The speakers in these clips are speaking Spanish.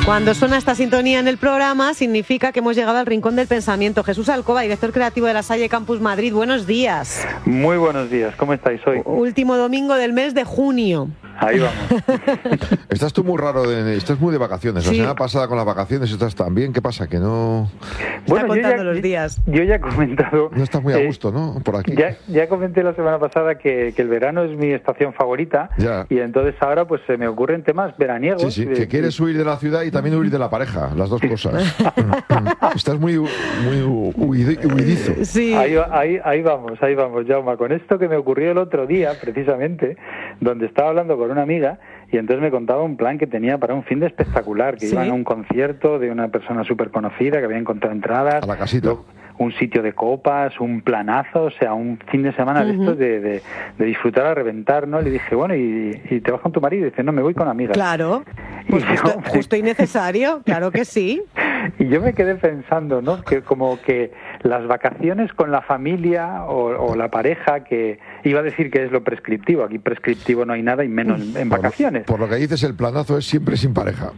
Cuando suena esta sintonía en el programa, significa que hemos llegado al rincón del pensamiento. Jesús Alcoba, director creativo de La Salle Campus Madrid, buenos días. Muy buenos días, ¿cómo estáis hoy? Último domingo del mes de junio. Ahí vamos. Estás tú muy raro, estás muy de vacaciones. Sí. La semana pasada con las vacaciones estás también. ¿Qué pasa? Que no... Está contando los días. Yo ya he comentado... No estás muy a gusto, ¿no? Por aquí. Ya comenté la semana pasada que el verano es mi estación favorita. Ya. Y entonces ahora pues se me ocurren temas veraniegos. Sí, que quieres huir de la ciudad y también huir de la pareja, las dos cosas. Estás muy huidizo. Sí. Ahí vamos, Jaume. Con esto que me ocurrió el otro día, precisamente, donde estaba hablando con una amiga y entonces me contaba un plan que tenía para un fin de espectacular, que iban a un concierto de una persona súper conocida, que había encontrado entradas. A la casita. Un sitio de copas, un planazo, o sea, un fin de semana de estos de disfrutar a reventar, ¿no? Le dije, bueno, ¿y te vas con tu marido? Y dice, no, me voy con amigas. Claro, pues justo y necesario, claro que sí. Y yo me quedé pensando, ¿no? Que como que las vacaciones con la familia o la pareja, que iba a decir que es lo prescriptivo, aquí prescriptivo no hay nada y menos en vacaciones. Por lo que dices, el planazo es siempre sin pareja.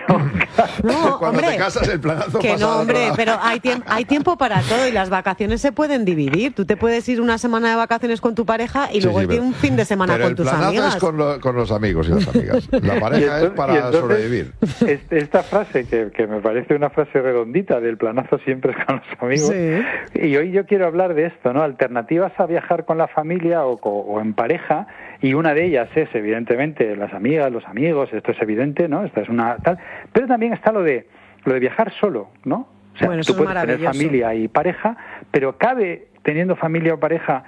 No, cuando hombre, te casas el planazo que pasa no, al otro hombre, lado. pero hay tiempo para todo y las vacaciones se pueden dividir. Tú te puedes ir una semana de vacaciones con tu pareja y luego pero un fin de semana pero con tus amigas. el planazo es con los amigos y las amigas. La pareja es para sobrevivir. Esta frase, que me parece una frase redondita, del planazo siempre es con los amigos. Sí. Y hoy yo quiero hablar de esto, ¿no? Alternativas a viajar con la familia o en pareja, y una de ellas es, evidentemente, las amigas, los amigos, esto es evidente, ¿no? Esta es una tal, pero también está lo de viajar solo, ¿no? O sea, bueno, tú puedes tener maravilloso. familia y pareja, pero cabe, teniendo familia o pareja,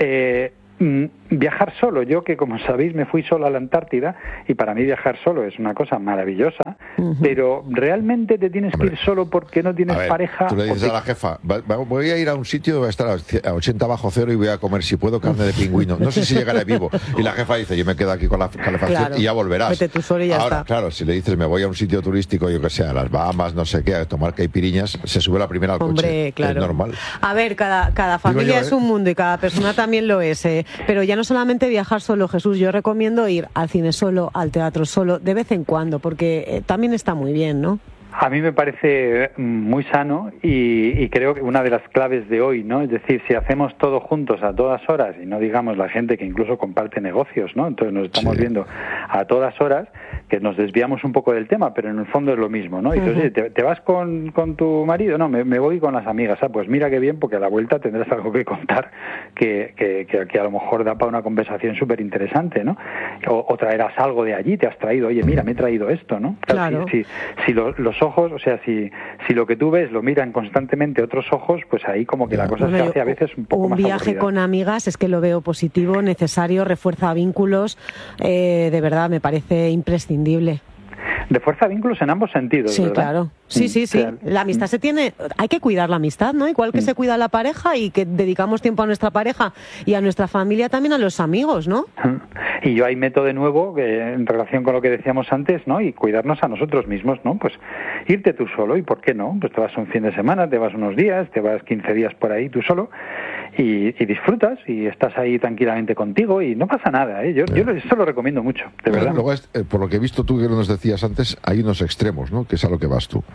viajar solo. Yo, que como sabéis me fui solo a la Antártida, y para mí viajar solo es una cosa maravillosa, pero realmente te tienes que ir solo porque no tienes pareja. Tú le dices a la jefa, voy a ir a un sitio donde voy a estar a 80 bajo cero y voy a comer, si puedo, carne de pingüino. No sé si llegaré vivo. Y la jefa dice, yo me quedo aquí con la calefacción, claro, y ya volverás. Vete tú solo y ya Ahora, está. claro, si le dices, me voy a un sitio turístico, yo que sé, a las Bahamas, no sé qué, a tomar caipiriñas, se sube la primera al Hombre, coche. claro. Es normal. A ver, cada familia es un mundo y cada persona también lo es. Pero ya no solamente viajar solo, Jesús, yo recomiendo ir al cine solo, al teatro solo, de vez en cuando, porque también está muy bien, ¿no? A mí me parece muy sano y creo que una de las claves de hoy, ¿no? Es decir, si hacemos todo juntos a todas horas, y no digamos la gente que incluso comparte negocios, ¿no? Entonces nos estamos viendo a todas horas, que nos desviamos un poco del tema, pero en el fondo es lo mismo, ¿no? Y entonces, ¿te vas con tu marido? No, me voy con las amigas. Ah, pues mira qué bien, porque a la vuelta tendrás algo que contar que a lo mejor da para una conversación súper interesante, ¿no? O traerás algo de allí, te has traído, oye, mira, me he traído esto, ¿no? Claro. Si los ojos, o sea, si lo que tú ves lo miran constantemente otros ojos, pues ahí como que la cosa se hace a veces un poco más aburrida. Un viaje con amigas es que lo veo positivo, necesario, refuerza vínculos, de verdad me parece imprescindible. Refuerza vínculos en ambos sentidos, sí, ¿verdad? Claro. Sí. La amistad hay que cuidar la amistad, ¿no? Igual que se cuida la pareja y que dedicamos tiempo a nuestra pareja y a nuestra familia, también a los amigos, ¿no? Y yo ahí meto de nuevo, en relación con lo que decíamos antes, ¿no? Y cuidarnos a nosotros mismos, ¿no? Pues irte tú solo, ¿y por qué no? Pues te vas un fin de semana, te vas unos días, te vas 15 días por ahí tú solo y disfrutas y estás ahí tranquilamente contigo y no pasa nada, ¿eh? Yo esto lo recomiendo mucho, de verdad. Luego, por lo que he visto tú que nos decías antes, hay unos extremos, ¿no? Que es a lo que vas tú.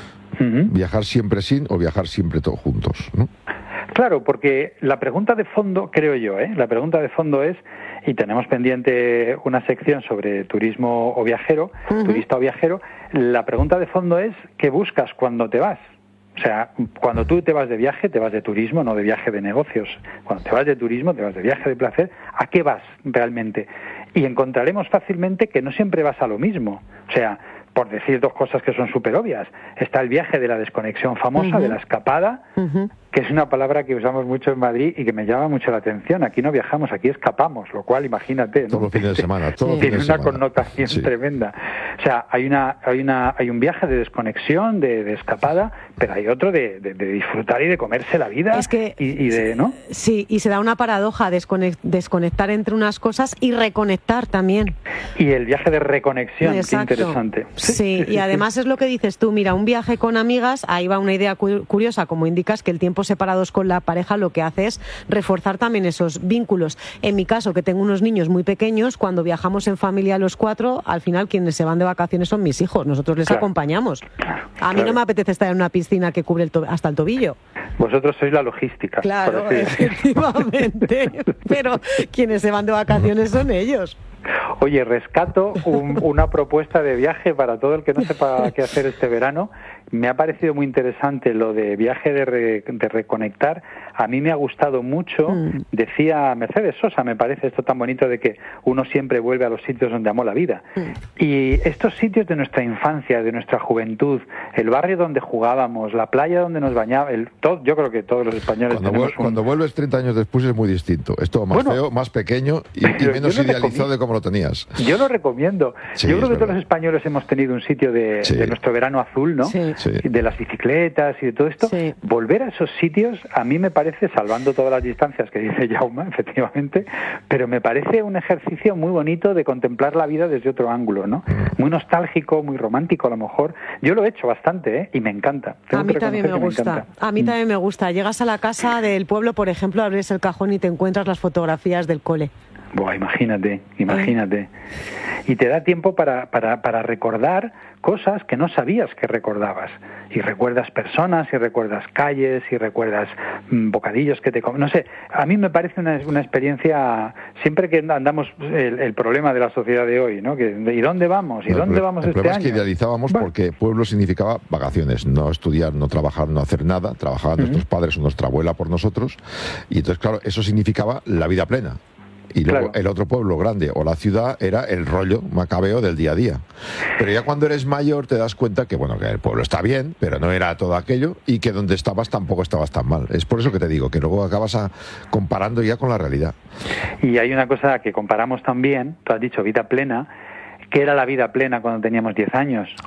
Viajar siempre sin o viajar siempre todos juntos, ¿no? Claro, porque la pregunta de fondo, creo yo, la pregunta de fondo es, y tenemos pendiente una sección sobre turismo o viajero, turista o viajero, la pregunta de fondo es, ¿qué buscas cuando te vas? O sea, cuando tú te vas de viaje, te vas de turismo, no de viaje de negocios. Cuando te vas de turismo, te vas de viaje de placer, ¿a qué vas realmente? Y encontraremos fácilmente que no siempre vas a lo mismo. O sea, por decir dos cosas que son súper obvias, está el viaje de la desconexión famosa, de la escapada, que es una palabra que usamos mucho en Madrid y que me llama mucho la atención. Aquí no viajamos, aquí escapamos, lo cual, imagínate, ¿no? Todo fin de semana, tiene una connotación tremenda. O sea, hay un viaje de desconexión, de escapada, pero hay otro de disfrutar y de comerse la vida. Es que, y de, ¿no? Sí, y se da una paradoja, desconectar entre unas cosas y reconectar también. Y el viaje de reconexión, exacto. Qué interesante. Sí, y además es lo que dices tú, mira, un viaje con amigas, ahí va una idea curiosa, como indicas, que el tiempo separados con la pareja lo que hace es reforzar también esos vínculos. En mi caso, que tengo unos niños muy pequeños, cuando viajamos en familia los cuatro, al final quienes se van de vacaciones son mis hijos, nosotros les acompañamos. A mí no me apetece estar en una piscina que cubre hasta el tobillo. Vosotros sois la logística. Claro, efectivamente. Pero quienes se van de vacaciones son ellos. Oye, rescato una propuesta de viaje para todo el que no sepa qué hacer este verano. Me ha parecido muy interesante lo de viaje de reconectar. A mí me ha gustado mucho. Decía Mercedes Sosa, me parece esto tan bonito de que uno siempre vuelve a los sitios donde amó la vida. Y estos sitios de nuestra infancia, de nuestra juventud, el barrio donde jugábamos, la playa donde nos bañábamos, yo creo que todos los españoles cuando vuelves 30 años después es muy distinto. Es todo más feo, más pequeño y menos idealizado de cómo lo tenías. Yo lo recomiendo. Sí, yo creo que todos los españoles hemos tenido un sitio de nuestro verano azul, ¿no? Sí. De las bicicletas y de todo esto. Sí. Volver a esos sitios, a mí me parece, salvando todas las distancias que dice Jaume, efectivamente, pero me parece un ejercicio muy bonito de contemplar la vida desde otro ángulo, ¿no? Muy nostálgico, muy romántico a lo mejor. Yo lo he hecho bastante, ¿eh? Y me encanta. A mí también me gusta. A mí también me gusta. Llegas a la casa del pueblo, por ejemplo, abres el cajón y te encuentras las fotografías del cole. Buah, imagínate. Y te da tiempo para recordar cosas que no sabías que recordabas. Y recuerdas personas, y recuerdas calles, y recuerdas bocadillos que te comen. No sé, a mí me parece una experiencia, siempre que andamos el problema de la sociedad de hoy, ¿no? ¿Y dónde vamos? ¿Y dónde vamos este año? El problema es que idealizábamos porque pueblo significaba vacaciones, no estudiar, no trabajar, no hacer nada. Trabajaban nuestros padres o nuestra abuela por nosotros. Y entonces, claro, eso significaba la vida plena. Y luego el otro pueblo grande o la ciudad era el rollo macabeo del día a día. Pero ya cuando eres mayor te das cuenta que, bueno, que el pueblo está bien, pero no era todo aquello, y que donde estabas tampoco estabas tan mal. Es por eso que te digo, que luego acabas comparando ya con la realidad. Y hay una cosa que comparamos también, tú has dicho vida plena. ¿Qué era la vida plena cuando teníamos 10 años?